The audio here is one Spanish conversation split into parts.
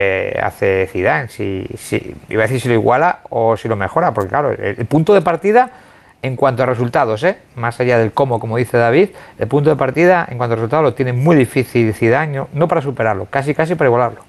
hace Zidane, iba a decir si lo iguala o si lo mejora, porque claro, el punto de partida en cuanto a resultados, más allá del cómo, como dice David, el punto de partida en cuanto a resultados lo tiene muy difícil Zidane, no para superarlo, casi para igualarlo.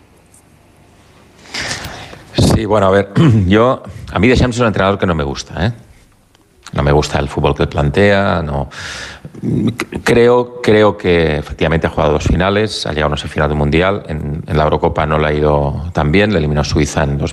Sí, bueno, a ver, a mí Deschamps es un entrenador que no me gusta, No me gusta el fútbol que él plantea, no. Creo que efectivamente ha jugado 2 finales, ha llegado a una semifinal del Mundial, en la Eurocopa no le ha ido tan bien, le eliminó Suiza en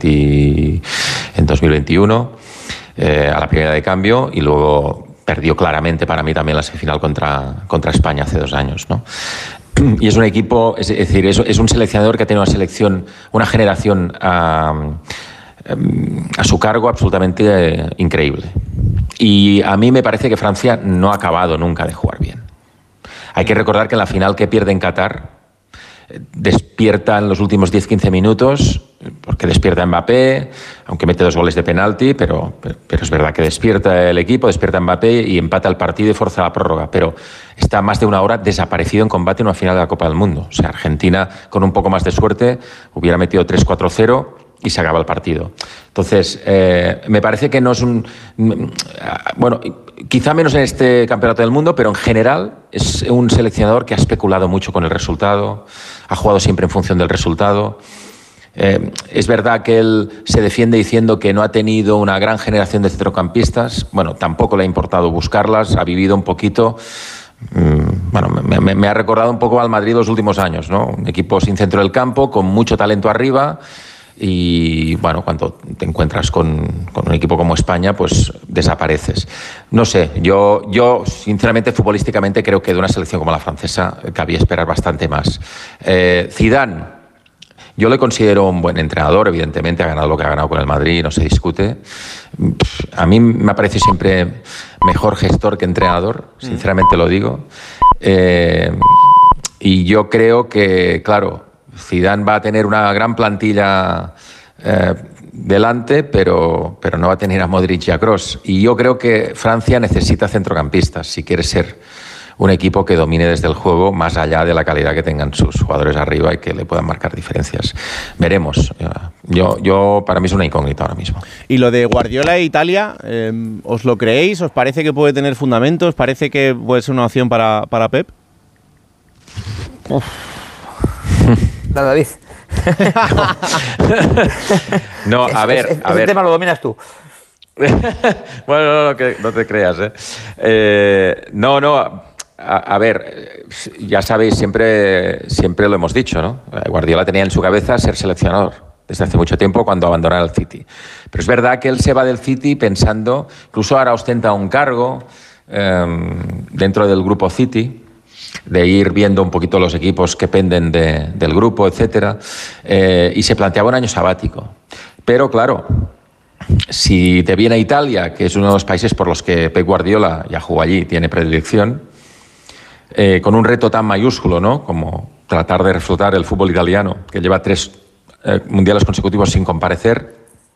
2021, a la primera de cambio, y luego perdió claramente para mí también la semifinal contra España hace 2 años, ¿no? Y es un equipo, es decir, es un seleccionador que ha tenido una generación a su cargo absolutamente increíble. Y a mí me parece que Francia no ha acabado nunca de jugar bien. Hay que recordar que en la final que pierde en Qatar, despierta en los últimos 10-15 minutos, porque despierta Mbappé, aunque mete 2 goles de penalti, pero es verdad que despierta el equipo, despierta Mbappé y empata el partido y forza la prórroga, pero está más de 1 hora desaparecido en combate en una final de la Copa del Mundo. O sea, Argentina, con un poco más de suerte, hubiera metido 3-4-0 y se acaba el partido. Entonces, me parece que no es bueno, quizá menos en este campeonato del mundo, pero en general es un seleccionador que ha especulado mucho con el resultado, ha jugado siempre en función del resultado. Es verdad que él se defiende diciendo que no ha tenido una gran generación de centrocampistas. Bueno, tampoco le ha importado buscarlas, ha vivido un poquito. Bueno, me ha recordado un poco al Madrid los últimos años, ¿no? Un equipo sin centro del campo, con mucho talento arriba. Y bueno, cuando te encuentras con un equipo como España, pues desapareces. No sé, yo sinceramente futbolísticamente creo que de una selección como la francesa cabía esperar bastante más. Zidane, yo le considero un buen entrenador, evidentemente ha ganado lo que ha ganado con el Madrid, no se discute. A mí me ha parecido siempre mejor gestor que entrenador, sinceramente lo digo. Y yo creo que, claro, Zidane va a tener una gran plantilla delante, pero no va a tener a Modric y a Kroos. Y yo creo que Francia necesita centrocampistas si quiere ser un equipo que domine desde el juego, más allá de la calidad que tengan sus jugadores arriba y que le puedan marcar diferencias. Veremos. Yo para mí es una incógnita ahora mismo. ¿Y lo de Guardiola e Italia, os lo creéis? ¿Os parece que puede tener fundamentos? ¿Parece que puede ser una opción para Pep? David. No, a ver. Ese tema lo dominas tú. Bueno, no te creas, A ver, ya sabéis, siempre lo hemos dicho, ¿no? Guardiola tenía en su cabeza ser seleccionador desde hace mucho tiempo cuando abandonara el City. Pero es verdad que él se va del City pensando, incluso ahora ostenta un cargo dentro del grupo City, de ir viendo un poquito los equipos que penden del grupo, etcétera, y se planteaba un año sabático. Pero claro, si te viene a Italia, que es uno de los países por los que Pep Guardiola ya jugó allí, tiene predilección, con un reto tan mayúsculo, ¿no?, como tratar de reflotar el fútbol italiano, que lleva 3 mundiales consecutivos sin comparecer,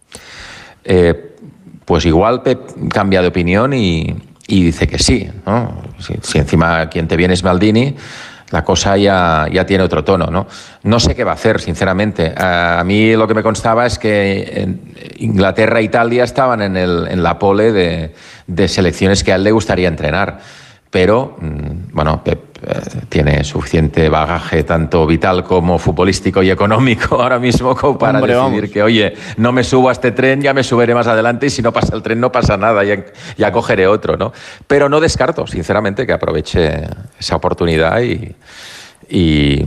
pues igual Pep cambia de opinión y dice que sí, ¿no? Si encima quien te viene es Maldini, la cosa ya tiene otro tono, ¿no? No sé qué va a hacer, sinceramente. A mí lo que me constaba es que Inglaterra e Italia estaban en la pole de selecciones que a él le gustaría entrenar. Pero, bueno, Pep tiene suficiente bagaje, tanto vital como futbolístico y económico ahora mismo, como para decidir que, oye, no me subo a este tren, ya me subiré más adelante y si no pasa el tren no pasa nada, ya cogeré otro, ¿no? Pero no descarto, sinceramente, que aproveche esa oportunidad y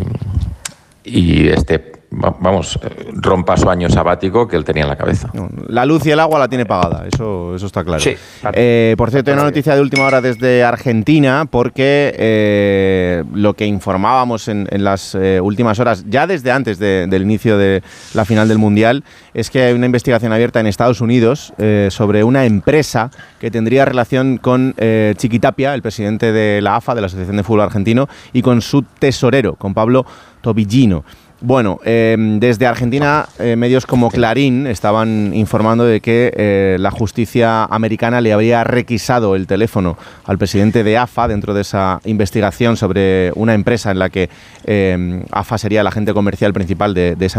rompa su año sabático que él tenía en la cabeza. La luz y el agua la tiene pagada, eso está claro. Sí, por cierto, hay una noticia de última hora desde Argentina, porque lo que informábamos en las últimas horas, ya desde antes del inicio de la final del Mundial, es que hay una investigación abierta en Estados Unidos sobre una empresa que tendría relación con Chiqui Tapia, el presidente de la AFA, de la Asociación de Fútbol Argentino, y con su tesorero, con Pablo Tobillino. Bueno, desde Argentina, medios como Clarín estaban informando de que la justicia americana le habría requisado el teléfono al presidente de AFA dentro de esa investigación sobre una empresa en la que AFA sería el agente comercial principal de esa